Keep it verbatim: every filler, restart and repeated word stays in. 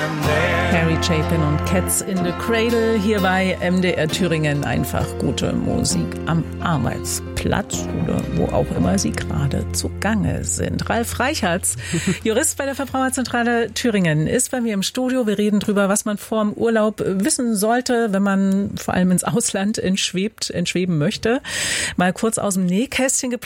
Harry Chapin und Cats in the Cradle hier bei M D R Thüringen. Einfach gute Musik am Arbeitsplatz oder wo auch immer Sie gerade zugange sind. Ralf Reichertz, Jurist bei der Verbraucherzentrale Thüringen, ist bei mir im Studio. Wir reden drüber, was man vor dem Urlaub wissen sollte, wenn man vor allem ins Ausland entschwebt, entschweben möchte. Mal kurz aus dem Nähkästchen